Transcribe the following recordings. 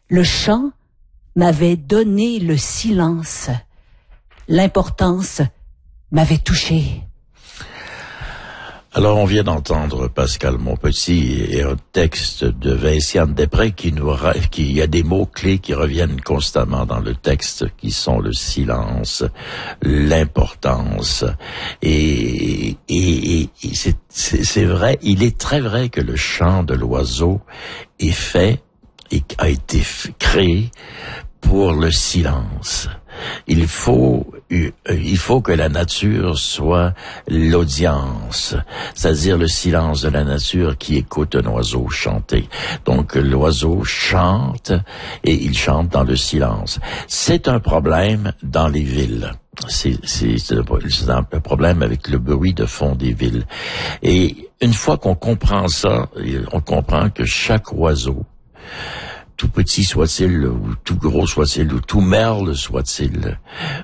Le chant m'avait donné le silence. L'importance m'avait touché. Alors, on vient d'entendre Pascal Monpetit et un texte de Vinciane Després qui y a des mots-clés qui reviennent constamment dans le texte, qui sont le silence, l'importance. Et c'est vrai, il est très vrai que le chant de l'oiseau est fait et a été créé pour le silence. Il faut que la nature soit l'audience, c'est-à-dire le silence de la nature qui écoute un oiseau chanter. Donc l'oiseau chante et il chante dans le silence. C'est un problème dans les villes. C'est un problème avec le bruit de fond des villes. Et une fois qu'on comprend ça, on comprend que chaque oiseau, tout petit soit-il, ou tout gros soit-il, ou tout merle soit-il,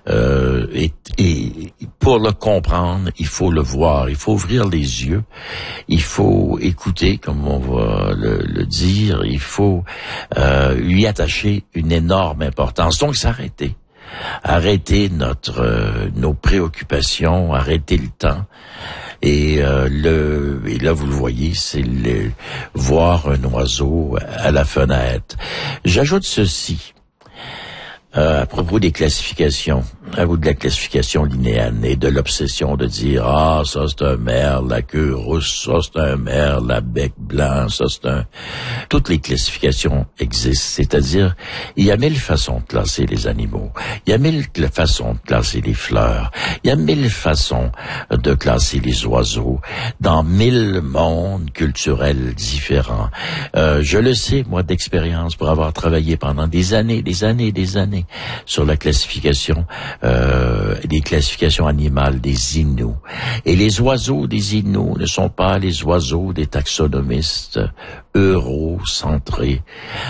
et pour le comprendre, il faut le voir, il faut ouvrir les yeux, il faut écouter, comme on va le dire, il faut lui attacher une énorme importance. Donc s'arrêter. Arrêter nos préoccupations, arrêter le temps. Et là, vous le voyez, c'est voir un oiseau à la fenêtre. J'ajoute ceci. À propos des classifications, à propos de la classification linéenne et de l'obsession de dire ça c'est un merle, la queue rousse, ça c'est un merle, la bec blanc, ça c'est un... Toutes les classifications existent, c'est-à-dire il y a 1000 façons de classer les animaux, il y a 1000 façons de classer les fleurs, il y a 1000 façons de classer les oiseaux dans 1000 mondes culturels différents. Je le sais, moi, d'expérience, pour avoir travaillé pendant des années sur la classification, des classifications animales des Inuits. Et les oiseaux des Inuits ne sont pas les oiseaux des taxonomistes eurocentrés.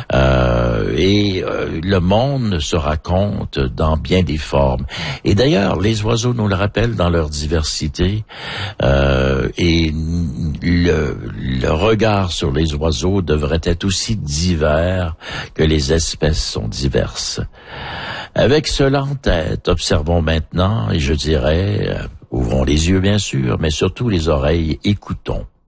Le monde se raconte dans bien des formes. Et d'ailleurs, les oiseaux nous le rappellent dans leur diversité. Et le regard sur les oiseaux devrait être aussi divers que les espèces sont diverses. Avec cela en tête, observons maintenant, et je dirais, ouvrons les yeux bien sûr, mais surtout les oreilles, écoutons.